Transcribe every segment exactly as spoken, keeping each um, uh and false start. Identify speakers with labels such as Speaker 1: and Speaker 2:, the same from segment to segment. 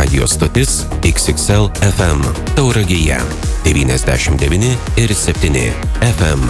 Speaker 1: Radio stotis X X L F M Tauragėje devyniasdešimt devyni ir septyni F M.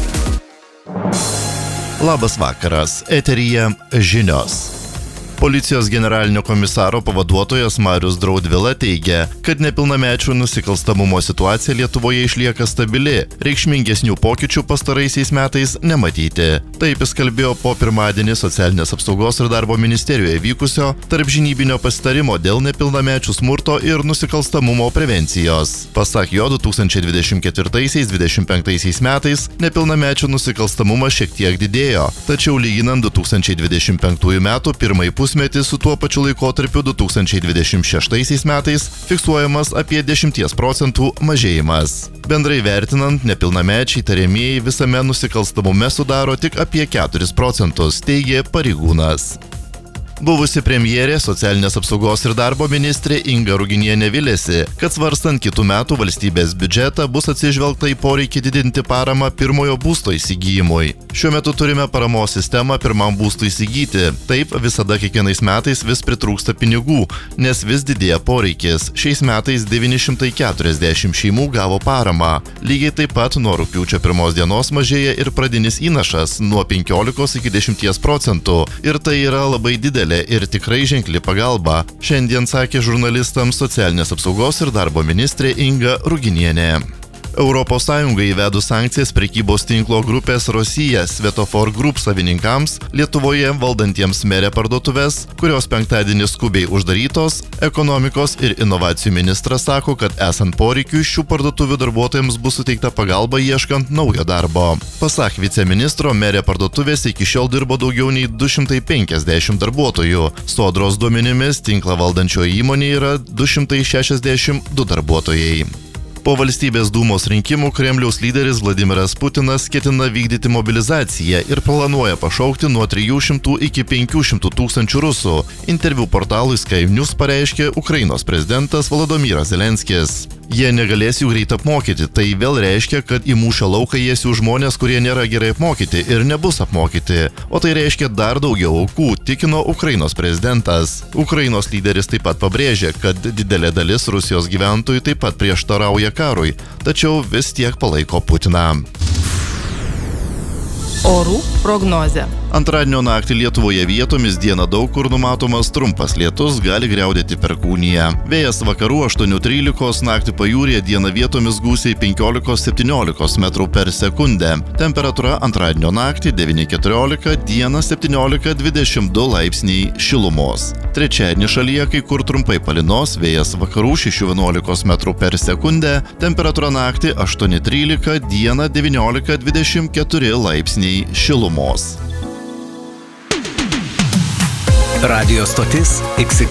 Speaker 2: Labas vakaras, eteryje žinios. Policijos generalinio komisaro pavaduotojas Marius Draudvila teigia, kad nepilnamečių nusikalstamumo situacija Lietuvoje išlieka stabili, reikšmingesnių pokyčių pastaraisiais metais nematyti. Taip jis kalbėjo po pirmadienį Socialinės apsaugos ir darbo ministerijoje vykusio tarpžinybinio pasitarimo dėl nepilnamečių smurto ir nusikalstamumo prevencijos. Pasak jo, du tūkstančiai dvidešimt ketvirtaisiais - dvidešimt penktaisiais metais nepilnamečių nusikalstamumas šiek tiek didėjo, tačiau lyginant du tūkstančiai dvidešimt penktųjų metų pirmąjį pusmetį su tuo pačiu laikotarpiu du tūkstančiai dvidešimt šeštaisiais metais fiksuojamas apie dešimties procentų mažėjimas. Bendrai vertinant, nepilnamečiai tariamieji visame nusikalstamume sudaro tik apie keturis procentus, teigė pareigūnas. Buvusi premjerė, Socialinės apsaugos ir darbo ministrė Inga Ruginienė vilėsi, kad svarstant kitų metų valstybės biudžetą bus atsižvelgta į poreikį didinti paramą pirmojo būsto įsigijimui. Šiuo metu turime paramos sistemą pirmam būstui įsigyti. Taip visada kiekvienais metais vis pritrūksta pinigų, nes vis didėja poreikis. Šiais metais devyni šimtai keturiasdešimt šeimų gavo paramą. Lygiai taip pat nuo rugpjūčio pirmos dienos mažėja ir pradinis įnašas nuo penkiolikos iki dešimties procentų. Ir tai yra labai didelė ir tikrai ženkli pagalba, šiandien sakė žurnalistams Socialinės apsaugos ir darbo ministrė Inga Ruginienė. Europos Sąjunga įvedus sankcijas prekybos tinklo grupės Rosija Svetofor Group savininkams, Lietuvoje valdantiems Merė parduotuvės, kurios penktadienį skubiai uždarytos, ekonomikos ir inovacijų ministras sako, kad esant poreikiui šių parduotuvių darbuotojams bus suteikta pagalba ieškant naujo darbo. Pasak viceministro, Merė parduotuvės iki šiol dirbo daugiau nei du šimtai penkiasdešimt darbuotojų. Sodros duomenimis tinklą valdančioje įmonėje yra du šimtai šešiasdešimt du darbuotojai. Po valstybės dūmos rinkimų Kremliaus lyderis Vladimiras Putinas ketina vykdyti mobilizaciją ir planuoja pašaukti nuo trijų šimtų iki penkių šimtų tūkstančių rusų. Interviu portalui Sky News pareiškė Ukrainos prezidentas Volodymyras Zelenskis. Jie negalės jų greit apmokyti, tai vėl reiškia, kad į mūšio lauką įsių žmonės, kurie nėra gerai apmokyti ir nebus apmokyti. O tai reiškia dar daugiau aukų, tikino Ukrainos prezidentas. Ukrainos lyderis taip pat pabrėžė, kad didelė dalis Rusijos gyventojų taip pat prieštarauja karui, tačiau vis tiek palaiko Putiną.
Speaker 3: Orų prognozė.
Speaker 2: Antradienio naktį Lietuvoje vietomis dieną daug kur numatomas trumpas lietus, gali griaudėti perkūniją. Vėjas vakarų aštuonių trylikos, naktį pajūryje dieną vietomis gūsiai penkiolikos septyniolikos metrų per sekundę. Temperatūra antradienio naktį devyni keturiolika, dieną septyniolika dvidešimt du laipsniai šilumos. Trečiadienį šalyje kai kur trumpai palynos, vėjas vakarų šešių vienuolikos metrų per sekundę, temperatūra naktį aštuoni trylika, dieną devyniolika dvidešimt keturi laipsniai šilumos.
Speaker 1: Radio stotis X X L